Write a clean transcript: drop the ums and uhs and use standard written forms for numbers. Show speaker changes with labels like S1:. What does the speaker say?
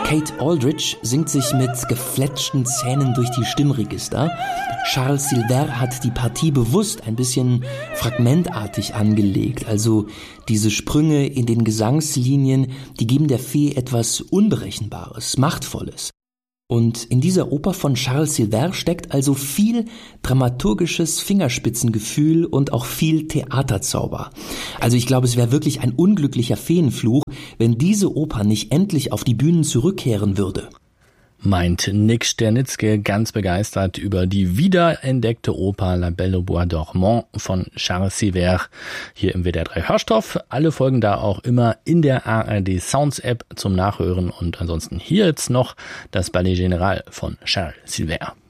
S1: Kate Aldridge singt sich mit gefletschten Zähnen durch die Stimmregister. Charles Silver hat die Partie bewusst ein bisschen fragmentartig angelegt. Also diese Sprünge in den Gesangslinien, die geben der Fee etwas Unberechenbares, Machtvolles. Und in dieser Oper von Charles Silver steckt also viel dramaturgisches Fingerspitzengefühl und auch viel Theaterzauber. Also ich glaube, es wäre wirklich ein unglücklicher Feenfluch, wenn diese Oper nicht endlich auf die Bühnen zurückkehren würde.
S2: Meint Nick Sternitzke ganz begeistert über die wiederentdeckte Oper La Belle au Bois dormant von Charles Silver hier im WDR 3 Hörstoff. Alle Folgen da auch immer in der ARD Sounds App zum Nachhören und ansonsten hier jetzt noch das Ballet Général von Charles Silver.